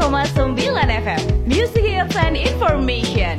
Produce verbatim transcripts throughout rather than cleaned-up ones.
koma sembilan F M Music Hits and Information.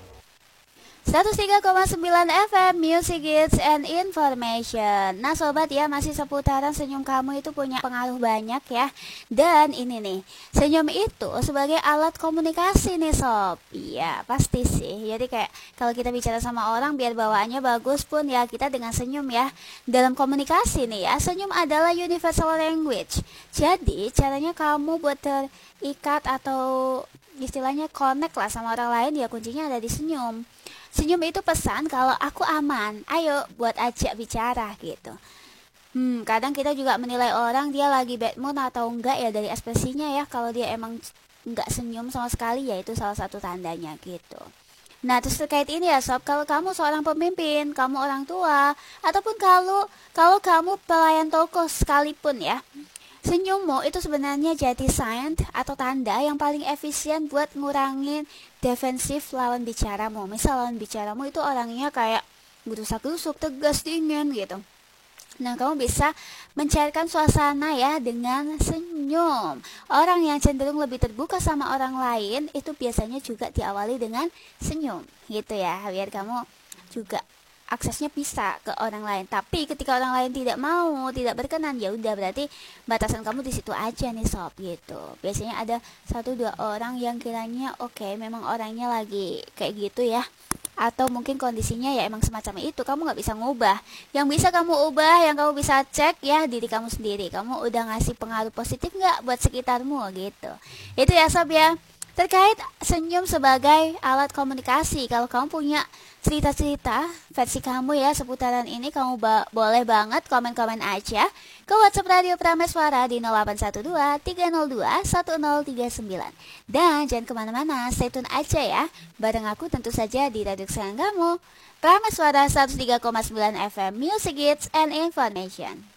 seratus tiga koma sembilan F M Music Hits and Information. Nah sobat ya, masih seputaran senyum kamu itu punya pengaruh banyak ya. Dan ini nih, senyum itu sebagai alat komunikasi nih sob. Iya pasti sih. Jadi kayak kalau kita bicara sama orang biar bawaannya bagus pun ya kita dengan senyum ya. Dalam komunikasi nih ya, senyum adalah universal language. Jadi caranya kamu buat terikat atau istilahnya connect lah sama orang lain ya, kuncinya ada di senyum. Senyum itu pesan kalau aku aman, ayo buat ajak bicara gitu. Hmm, kadang kita juga menilai orang dia lagi bad mood atau enggak ya dari ekspresinya ya. Kalau dia emang enggak senyum sama sekali ya itu salah satu tandanya gitu. Nah terus terkait ini ya sob, kalau kamu seorang pemimpin, kamu orang tua, ataupun kalau kalau kamu pelayan toko sekalipun ya, senyummu itu sebenarnya jadi sign atau tanda yang paling efisien buat ngurangin defensif lawan bicaramu. Misal lawan bicaramu itu orangnya kayak gerusak-gerusuk, tegas, dingin gitu. Nah kamu bisa mencairkan suasana ya dengan senyum. Orang yang cenderung lebih terbuka sama orang lain itu biasanya juga diawali dengan senyum gitu ya, biar kamu juga aksesnya bisa ke orang lain. Tapi ketika orang lain tidak mau, tidak berkenan, ya udah berarti batasan kamu di situ aja nih sob gitu. Biasanya ada satu dua orang yang kiranya oke, okay, memang orangnya lagi kayak gitu ya, atau mungkin kondisinya ya emang semacam itu, kamu nggak bisa ngubah. Yang bisa kamu ubah, yang kamu bisa cek ya diri kamu sendiri. Kamu udah ngasih pengaruh positif nggak buat sekitarmu gitu. Itu ya sob ya. Terkait senyum sebagai alat komunikasi, kalau kamu punya cerita-cerita versi kamu ya seputaran ini, kamu ba- boleh banget komen-komen aja ke WhatsApp Radio Prameswara di nol delapan satu dua tiga nol dua satu nol tiga sembilan. Dan jangan kemana-mana, stay tune aja ya, bareng aku tentu saja di radio kesayangan kamu, Prameswara seratus tiga koma sembilan F M Music Hits and Information.